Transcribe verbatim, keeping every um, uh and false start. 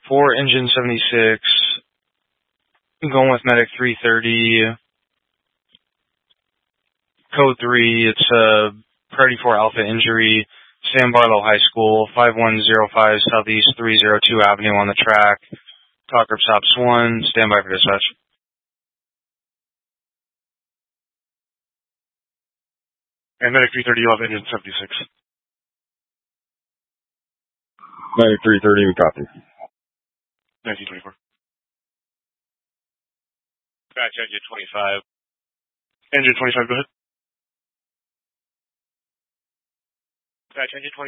For engine seventy-six, I'm going with medic three thirty. Code three, it's a priority four alpha injury. San Barlow High School, five one zero five Southeast three oh two Avenue on the track. Talk group stops one. Stand by for dispatch. And medic three thirty, you have engine seventy-six. Medic three thirty, we copy. nineteen twenty-four. Dispatch engine twenty-five. Engine twenty-five, go ahead. Dispatch engine twenty-five.